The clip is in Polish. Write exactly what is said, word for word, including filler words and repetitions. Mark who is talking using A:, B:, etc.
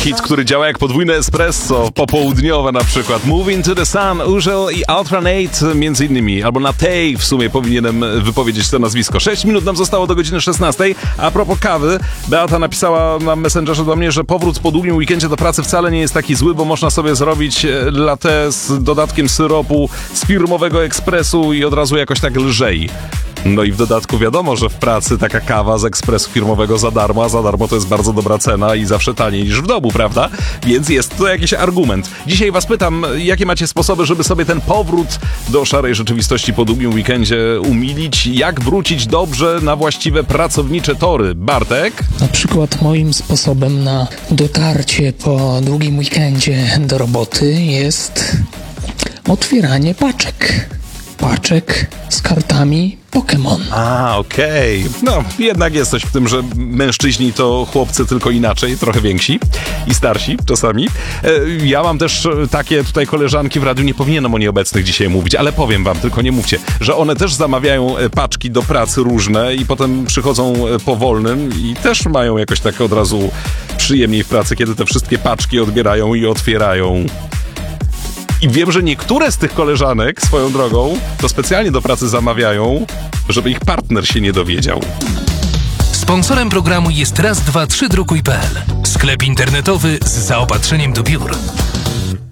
A: hit, który działa jak podwójne espresso, popołudniowe na przykład. Moving to the Sun, Uzel i Alternate między innymi, albo na tej w sumie powinienem wypowiedzieć to nazwisko. sześć minut nam zostało do godziny szesnastej. A propos kawy, Beata napisała na Messengerze do mnie, że powrót po długim weekendzie do pracy wcale nie jest taki zły, bo można sobie zrobić latte z dodatkiem syropu z firmowego ekspresu i od razu jakoś tak lżej. No i w dodatku wiadomo, że w pracy taka kawa z ekspresu firmowego za darmo, a za darmo to jest bardzo dobra cena i zawsze taniej niż w domu, prawda? Więc jest to jakiś argument. Dzisiaj was pytam, jakie macie sposoby, żeby sobie ten powrót do szarej rzeczywistości po długim weekendzie umilić? Jak wrócić dobrze na właściwe pracownicze tory? Bartek?
B: Na przykład moim sposobem na dotarcie po długim weekendzie do roboty jest otwieranie paczek. Paczek z kartami Pokémon.
A: A, okej. Okay. No, jednak jest coś w tym, że mężczyźni to chłopcy tylko inaczej, trochę więksi i starsi czasami. E, ja mam też takie tutaj koleżanki w radiu, nie powinienem o nieobecnych dzisiaj mówić, ale powiem wam, tylko nie mówcie, że one też zamawiają paczki do pracy różne i potem przychodzą po wolnym i też mają jakoś tak od razu przyjemniej w pracy, kiedy te wszystkie paczki odbierają i otwierają. I wiem, że niektóre z tych koleżanek, swoją drogą, to specjalnie do pracy zamawiają, żeby ich partner się nie dowiedział.
C: Sponsorem programu jest raz dwa trzy drukuj kropka pe el. Sklep internetowy z zaopatrzeniem do biur.